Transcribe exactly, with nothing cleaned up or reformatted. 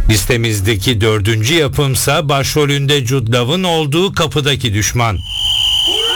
Listemizdeki dördüncü yapımsa başrolünde Jude Law'ın olduğu Kapıdaki Düşman.